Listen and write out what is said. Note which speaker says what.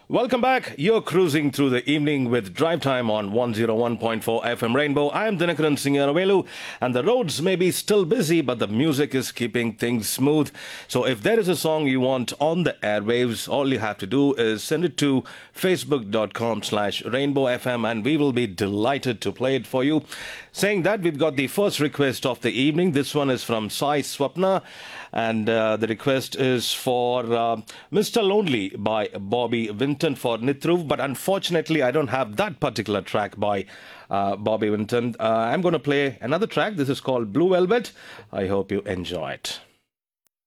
Speaker 1: Welcome back. You're cruising through the evening with Drive Time on 101.4 FM Rainbow. I am Dinakaran Singaravelu, and the roads may be still busy, but the music is keeping things smooth. So if there is a song you want on the airwaves, all you have to do is send it to facebook.com/rainbowfm, and we will be delighted to play it for you. Saying that, we've got the first request of the evening. This one is from Sai Swapna, and the request is for Mr. Lonely by Bobby Vinton for Nithruv, but unfortunately I don't have that particular track by Bobby Vinton. I'm going to play another track. This is called Blue Velvet. I hope you enjoy it.